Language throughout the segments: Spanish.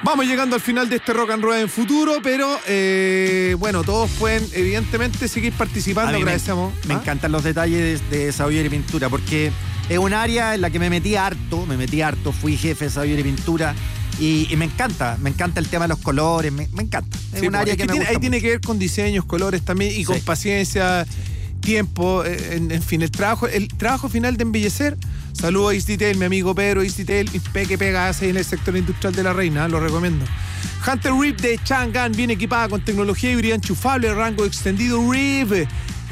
Vamos llegando al final de este Rock and Rueda en Futuro, pero bueno, todos pueden evidentemente seguir participando. Agradecemos. Me encantan los detalles de desarrollo y pintura, porque es un área en la que me metí harto, fui jefe de desarrollo y pintura. Y me encanta el tema de los colores, me encanta. Es un área que me gusta. Ahí tiene que ver con diseños, colores también, y con paciencia, tiempo, en fin, el trabajo final de embellecer. Saludos a East Detail, mi amigo Pedro, East Detail, que pega hace en el sector industrial de La Reina, lo recomiendo. Hunter Reef de Chang'an viene equipada con tecnología híbrida enchufable, rango extendido Reef.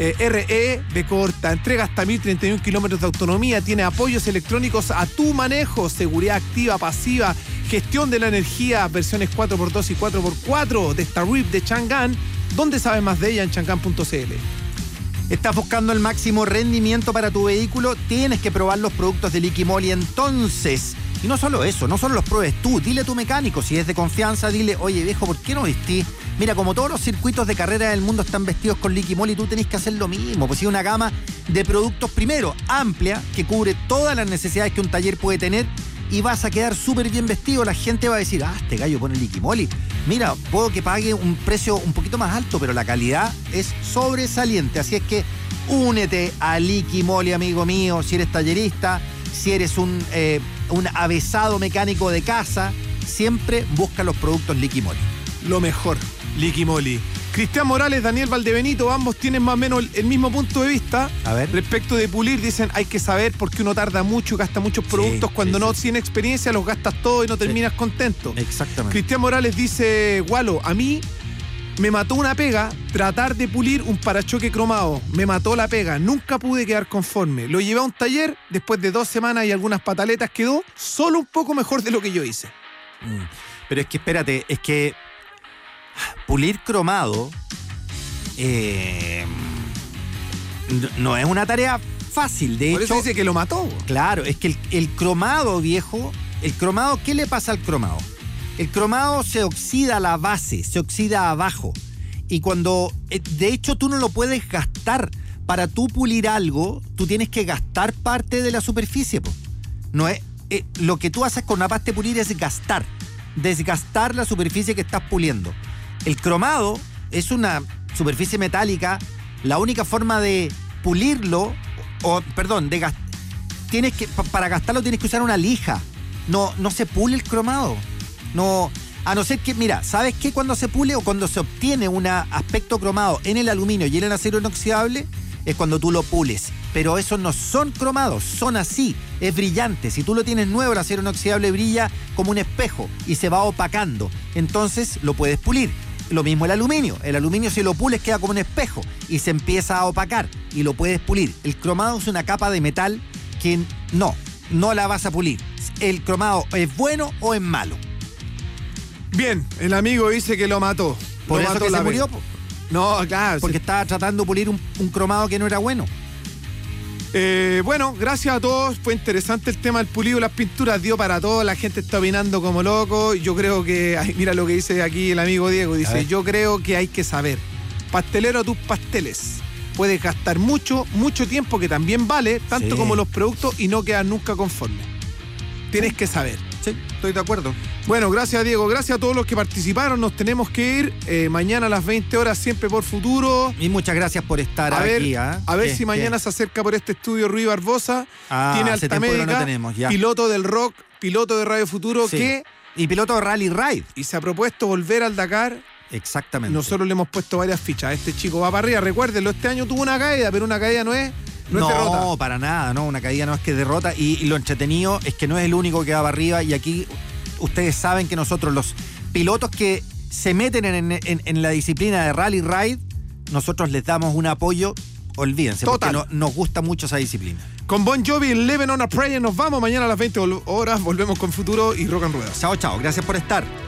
RE de corta, entrega hasta 1031 kilómetros de autonomía, tiene apoyos electrónicos a tu manejo, seguridad activa, pasiva, gestión de la energía, versiones 4x2 y 4x4 de esta Reef de Chang'an. ¿Dónde sabes más de ella? En chang'an.cl. ¿Estás buscando el máximo rendimiento para tu vehículo? Tienes que probar los productos de Liquimoli entonces. Y no solo eso, no solo los pruebes tú, dile a tu mecánico, si es de confianza, dile, oye viejo, ¿por qué no vestís? Mira, como todos los circuitos de carrera del mundo están vestidos con Liquimoli, tú tenés que hacer lo mismo, pues sí, una gama de productos, primero, amplia, que cubre todas las necesidades que un taller puede tener, y vas a quedar súper bien vestido. La gente va a decir, este gallo pone Liquimoli. Mira, puedo que pague un precio un poquito más alto, pero la calidad es sobresaliente. Así es que únete a Liquimoli, amigo mío, si eres tallerista, si eres un avezado mecánico de casa, siempre busca los productos Liquimoli. Lo mejor, Liquimoli. Cristian Morales, Daniel Valdebenito, ambos tienen más o menos el mismo punto de vista. A ver. Respecto de pulir, dicen, hay que saber por qué uno tarda mucho y gasta muchos productos. Cuando no tiene experiencia, los gastas todos y no terminas contento. Exactamente. Cristian Morales dice, Gualo, a mí me mató una pega tratar de pulir un parachoque cromado. Me mató la pega, nunca pude quedar conforme. Lo llevé a un taller, después de 2 semanas y algunas pataletas quedó solo un poco mejor de lo que yo hice. Pero es que espérate, es que pulir cromado no es una tarea fácil. De Por hecho, eso dice que lo mató. Claro, es que el cromado, viejo, ¿qué le pasa al cromado? El cromado se oxida a la base, se oxida abajo. Y cuando, de hecho, tú no lo puedes gastar. Para tú pulir algo, tú tienes que gastar parte de la superficie, po. No es, lo que tú haces con una pasta de pulir es desgastar la superficie que estás puliendo. El cromado es una superficie metálica. La única forma de pulirlo, para gastarlo tienes que usar una lija. No se pule el cromado. No, a no ser que, mira, ¿sabes qué? Cuando se pule o cuando se obtiene un aspecto cromado en el aluminio y en el acero inoxidable, es cuando tú lo pules. Pero esos no son cromados, son así, es brillante. Si tú lo tienes nuevo, el acero inoxidable brilla como un espejo y se va opacando. Entonces lo puedes pulir. Lo mismo el aluminio si lo pules queda como un espejo y se empieza a opacar y lo puedes pulir. El cromado es una capa de metal que no la vas a pulir. El cromado es bueno o es malo. Bien, el amigo dice que lo mató. Por lo eso mató que la se murió. No, claro. Porque estaba tratando de pulir un cromado que no era bueno. Bueno, gracias a todos. Fue interesante el tema del pulido, las pinturas, dio para todo. La gente está opinando como loco. Yo creo que, mira lo que dice aquí el amigo Diego. Dice, yo creo que hay que saber. Pastelero a tus pasteles. Puedes gastar mucho tiempo, que también vale, tanto como los productos, y no quedar nunca conforme. Tienes que saber. Sí, estoy de acuerdo. Bueno, gracias Diego, gracias a todos los que participaron. Nos tenemos que ir mañana a las 20 horas, siempre por Futuro. Y muchas gracias por estar aquí. A ver si mañana se acerca por este estudio Rui Barbosa. Tiene alta médica, no tenemos, ya. Piloto del rock, piloto de Radio Futuro, y piloto de Rally Ride. Y se ha propuesto volver al Dakar. Exactamente. Nosotros le hemos puesto varias fichas. Este chico va para arriba, recuérdenlo, este año tuvo una caída, pero una caída no es derrota. No, para nada, no, una caída no es que derrota, y lo entretenido es que no es el único que va para arriba, y aquí ustedes saben que nosotros, los pilotos que se meten en la disciplina de Rally Ride, nosotros les damos un apoyo, olvídense, total, porque nos gusta mucho esa disciplina. Con Bon Jovi, Living on a Prayer, nos vamos mañana a las 20 horas, volvemos con Futuro y Rock and Rueda. Chao, gracias por estar.